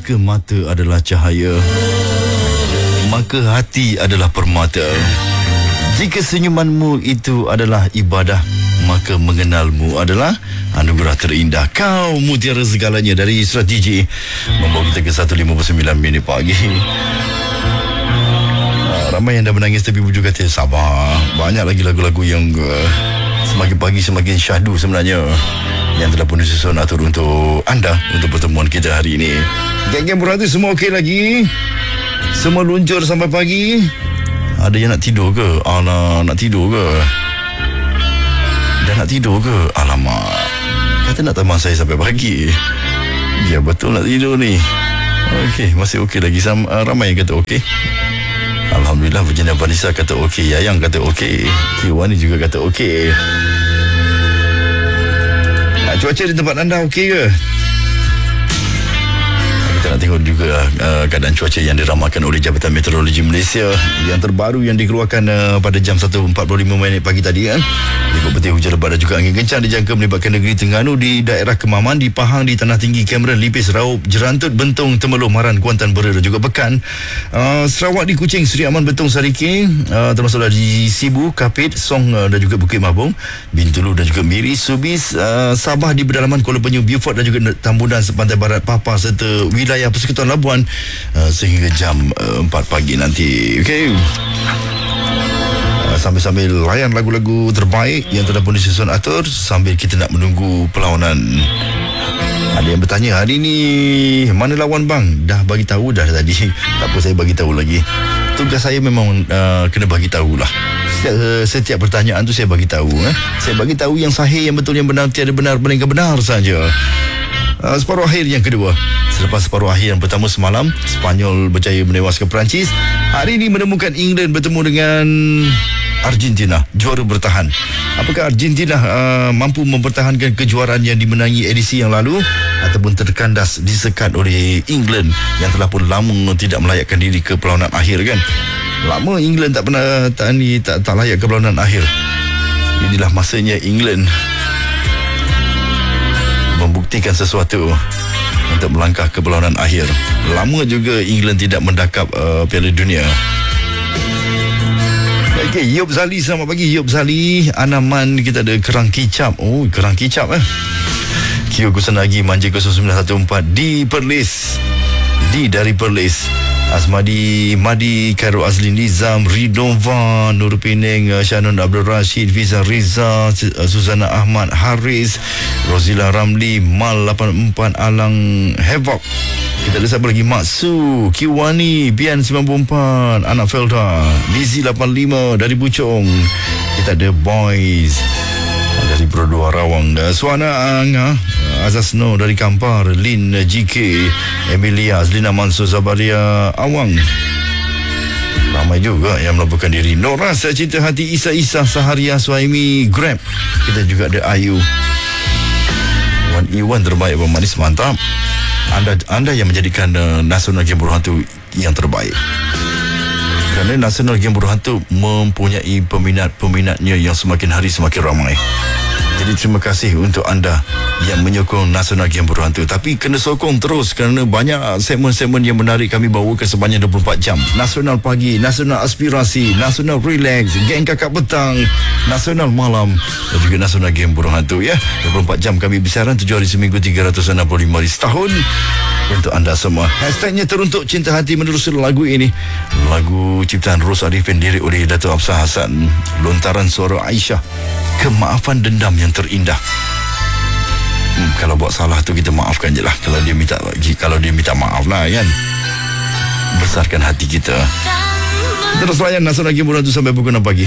Jika mata adalah cahaya, maka hati adalah permata. Jika senyumanmu itu adalah ibadah, maka mengenalmu adalah anugerah terindah. Kau mutiara segalanya dari Strategi membawa kita ke 1:59 pagi. Ramai yang dah menangis tapi bujuk kata sabar. Banyak lagi lagu-lagu yang semakin pagi semakin syahdu sebenarnya, yang telah pun disusun atur untuk anda, untuk pertemuan kita hari ini. Geng-geng berhati semua okey lagi? Semua luncur sampai pagi? Ada yang nak tidur ke? Alah, nak tidur ke? Dah nak tidur ke? Alamak, kata nak teman saya sampai pagi. Ya betul, nak tidur ni. Okey, masih okey lagi. Ramai yang kata okey. Alhamdulillah, Virginia Vanessa kata okey, Yayang kata okey, Kiwani juga kata okey. Cuaca di tempat anda okey ke? Kita nak tengok juga keadaan cuaca yang diramalkan oleh Jabatan Meteorologi Malaysia yang terbaru yang dikeluarkan pada jam 1:45 pagi tadi kan. Ikut petir hujan lebat dan juga angin kencang dijangka melibatkan negeri Terengganu di daerah Kemaman, di Pahang, di Tanah Tinggi, Cameron, Lipis, Raup, Jerantut, Bentong, Temerloh, Maran, Kuantan, Bera dan juga Pekan. Sarawak di Kuching, Seri Aman, Bentong, Sariki, termasuklah di Sibu, Kapit, Song dan juga Bukit Mabung, Bintulu dan juga Miri, Subis, Sabah di pedalaman Kuala Penyu, Beaufort dan juga Tambunan sepantai barat Papa serta wilayah Persekutuan Labuan sehingga jam 4 pagi nanti. Okey. Sambil-sambil layan lagu-lagu terbaik yang telah pun disusun atur sambil kita nak menunggu perlawanan. Ada yang bertanya, hari ni mana lawan bang? Dah bagi tahu dah tadi. Tak apa, saya bagi tahu lagi. Tugas saya memang kena bagi tahulah. Setiap pertanyaan tu saya bagi tahu. Saya bagi tahu yang sahih, yang betul, yang benar, tiada benar melainkan benar saja. Separuh akhir yang kedua. Selepas separuh akhir yang pertama semalam, Spanyol berjaya menewaskan Perancis. Hari ini menemukan England bertemu dengan Argentina, juara bertahan. Apakah Argentina mampu mempertahankan kejuaraan yang dimenangi edisi yang lalu ataupun terkandas disekat oleh England yang telah pun lama tidak melayakkan diri ke perlawanan akhir kan? Lama England tak pernah tak layak ke perlawanan akhir. Inilah masanya England membuktikan sesuatu untuk melangkah ke perlawanan akhir. Lama juga England tidak mendakap Piala Dunia. Okay, Yop Zali, selamat pagi Yop Zali. Anaman, kita ada kerang kicap. Oh, kerang kicap Kio Kusanagi Manja 0914 di Perlis. Dari Perlis. Asmadi, Madi, Khairul Azlin, Nizam, Ridwan, Nur Peneng, Shannon Abdul Rashid, Fiza Riza, Suzana Ahmad, Haris, Rozila Ramli, Mal 84, Alang Havoc. Kita ada siapa lagi? Maksu, Kiwani, Bian 94, Anak Felda, Lizzie 85 dari Bucong. Kita ada Boys dari Brodua Rawang, Suana Anga, Azasno dari Kampar, Lin GK, Emilia, Azlina Mansur, Zabaria Awang. Ramai juga yang melaporkan diri. Nora, Saya Cinta Hati, Isa, Saharia, Suhaimi, Grab. Kita juga ada Ayu. Wan Iwan terbaik, manis, mantap. Anda yang menjadikan Nasional Game Berhantu yang terbaik. Kerana Nasional Game Berhantu mempunyai peminatnya yang semakin hari semakin ramai. Jadi terima kasih untuk anda yang menyokong Nasional Game Berhantu. Tapi kena sokong terus kerana banyak segmen-segmen yang menarik kami bawakan sebanyak 24 jam. Nasional Pagi, Nasional Aspirasi, Nasional Relax, Geng Kakak Petang, Nasional Malam dan juga Nasional Game Berhantu ya. 24 jam kami bersiaran 7 hari seminggu, 365 hari setahun untuk anda semua. Hashtagnya teruntuk cinta hati menerusi lagu ini. Lagu ciptaan Ros Arifin, diri oleh Dato' Absah Hasan. Lontaran suara Aisyah. Kemaafan dendam yang terindah. Kalau buat salah tu kita maafkan je lah. Kalau dia minta maaf lah kan. Besarkan hati kita. Terus layan Nasional Game Berhantu sampai pukul 6 pagi.